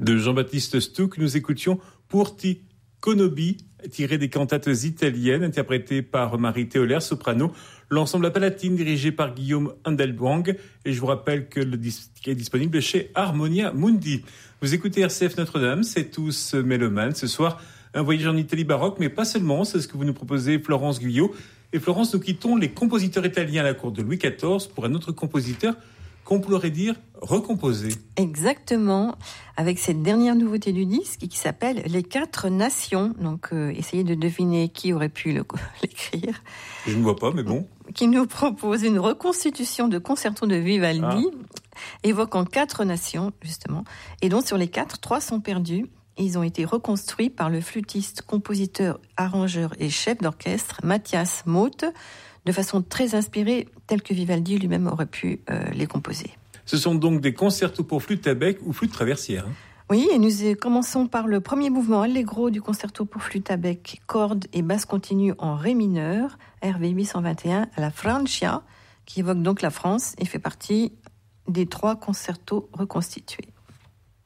De Jean-Baptiste Stuck, nous écoutions Purti Conobi, tiré des cantates italiennes, interprétées par Marie Théolaire, soprano, l'ensemble La Palatine, dirigé par Guillaume Handelbang. Et je vous rappelle que le disque est disponible chez Harmonia Mundi. Vous écoutez RCF Notre-Dame, c'est tous mélomanes. Ce soir, un voyage en Italie baroque, mais pas seulement, c'est ce que vous nous proposez, Florence Guyot. Et Florence, nous quittons les compositeurs italiens à la cour de Louis XIV pour un autre compositeur qu'on pourrait dire recomposé. Exactement, avec cette dernière nouveauté du disque qui s'appelle Les Quatre Nations. Donc, essayez de deviner qui aurait pu l'écrire. Je ne vois pas, mais bon. Qui nous propose une reconstitution de concerto de Vivaldi, évoquant 4 nations, justement. Et donc, sur les 4, 3 sont perdus. Ils ont été reconstruits par le flûtiste, compositeur, arrangeur et chef d'orchestre Matthias Moth, de façon très inspirée, telle que Vivaldi lui-même aurait pu les composer. Ce sont donc des concertos pour flûte à bec ou flûte traversière. Oui, et nous commençons par le premier mouvement allegro du concerto pour flûte à bec, cordes et basse continue en ré mineur, RV 821 à la Francia, qui évoque donc la France et fait partie des 3 concertos reconstitués.